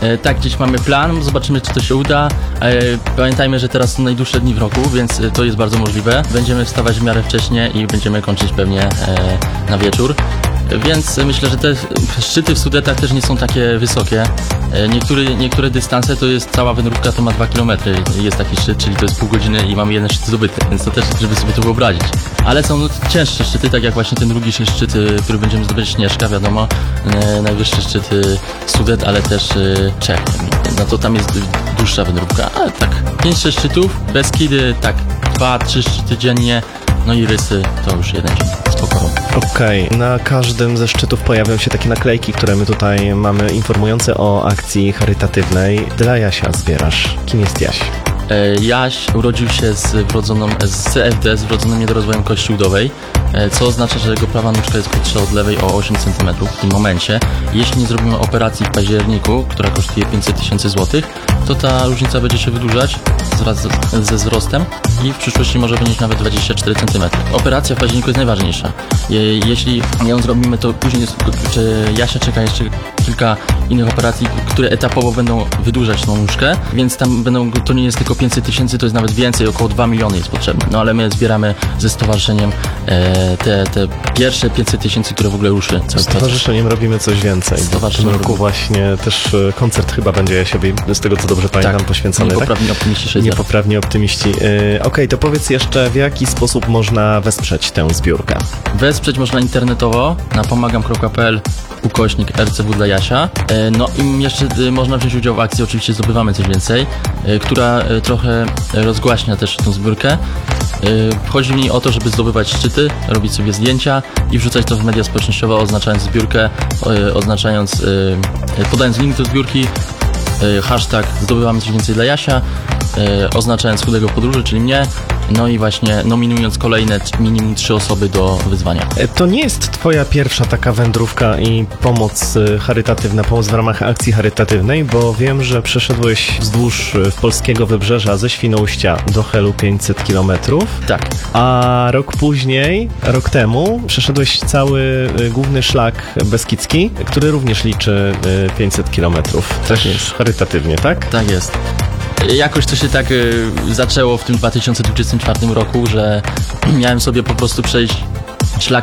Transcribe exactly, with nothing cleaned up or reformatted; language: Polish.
E, tak, gdzieś mamy plan, zobaczymy, czy to się uda. E, pamiętajmy, że teraz są najdłuższe dni w roku, więc e, to jest bardzo możliwe. Będziemy wstawać w miarę wcześnie i będziemy kończyć pewnie e, na wieczór. Więc myślę, że te szczyty w Sudetach też nie są takie wysokie. Niektóre, niektóre dystanse to jest cała wędrówka, to ma dwa kilometry. Jest taki szczyt, czyli to jest pół godziny i mamy jeden szczyt zdobyty, więc to też, żeby sobie to wyobrazić. Ale są no, cięższe szczyty, tak jak właśnie ten drugi szczyt, który będziemy zdobyć, Śnieżka, wiadomo. Najwyższy szczyt Sudet, ale też Czech. No to tam jest dłuższa wędrówka, ale tak. Pięć, sześć szczytów, Beskidy, tak dwa, trzy szczyty dziennie. No i Rysy to już jeden dzień, spokojnie. Okej, okay. Na każdym ze szczytów pojawią się takie naklejki, które my tutaj mamy, informujące o akcji charytatywnej. Dla Jasia zbierasz. Kim jest Jaś? Jaś urodził się z wrodzoną, z C F D, z wrodzonym niedorozwojem kości udowej, co oznacza, że jego prawa nóżka jest krótsza od lewej o osiem centymetrów w tym momencie. Jeśli nie zrobimy operacji w październiku, która kosztuje pięćset tysięcy złotych, to ta różnica będzie się wydłużać wraz ze wzrostem i w przyszłości może wynieść nawet dwadzieścia cztery centymetry. Operacja w październiku jest najważniejsza. Jeśli ją zrobimy, to później Jasia czeka jeszcze kilka innych operacji, które etapowo będą wydłużać tą nóżkę, więc tam będą, to nie jest tylko pięćset tysięcy, to jest nawet więcej, około dwa miliony jest potrzebne. No ale my zbieramy ze stowarzyszeniem e, te, te pierwsze pięćset tysięcy, które w ogóle ruszy. Z stowarzyszeniem robimy coś więcej. W tym roku właśnie też koncert chyba będzie Jasiowi, z tego co dobrze pamiętam, tak, poświęcony. Niepoprawni tak? optymiści sześć zero. Niepoprawni optymiści. Yy, Okej, okay, to powiedz jeszcze, w jaki sposób można wesprzeć tę zbiórkę? Wesprzeć można internetowo na pomagam kropka p l ukośnik R C W dla Jasia. No i jeszcze można wziąć udział w akcji, oczywiście zdobywamy coś więcej, która trochę rozgłaśnia też tą zbiórkę. Chodzi mi o to, żeby zdobywać szczyty, robić sobie zdjęcia i wrzucać to w media społecznościowe, oznaczając zbiórkę, oznaczając, podając link do zbiórki, hashtag zdobywamy coś więcej dla Jasia, oznaczając chudego w podróży, czyli mnie, no i właśnie nominując kolejne minimum trzy osoby do wyzwania. To nie jest twoja pierwsza taka wędrówka i pomoc charytatywna, pomoc w ramach akcji charytatywnej, bo wiem, że przeszedłeś wzdłuż polskiego wybrzeża ze Świnoujścia do Helu pięćset kilometrów. Tak. A rok później, rok temu, przeszedłeś cały główny szlak beskidzki, który również liczy pięćset kilometrów. Też jest charytatywnie, tak? Tak jest. Jakoś to się tak y, zaczęło w tym dwa tysiące dwudziestym czwartym roku, że miałem sobie po prostu przejść szlak